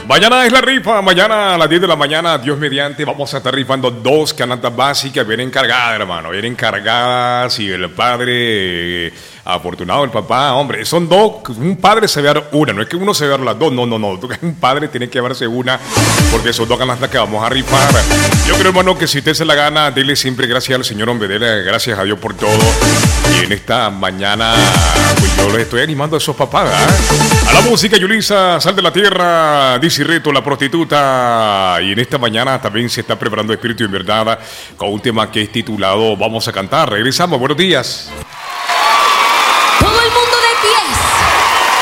Mañana es la rifa, mañana a las 10 de la mañana, Dios mediante, vamos a estar rifando 2 canastas básicas, vienen cargadas, hermano, vienen cargadas y el padre, afortunado el papá, hombre, son 2, un padre se va a dar una, no es que uno se va a dar las 2, no, un padre tiene que llevarse una, porque son 2 canastas que vamos a rifar. Yo creo, hermano, que si usted se la gana, dele siempre gracias al Señor, hombre, dele gracias a Dios por todo. Y en esta mañana, pues yo les estoy animando a esos papás, a la música, Yulisa, Sal de la Tierra, Dice Reto, La Prostituta. Y en esta mañana también se está preparando Espíritu en Verdad con un tema que es titulado Vamos a Cantar. Regresamos, buenos días.